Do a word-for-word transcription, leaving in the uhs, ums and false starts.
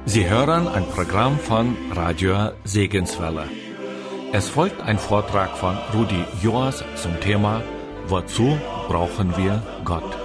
Sie hören ein Programm von Radio Segenswelle. Es folgt ein Vortrag von Rudi Joas zum Thema Wozu brauchen wir Gott?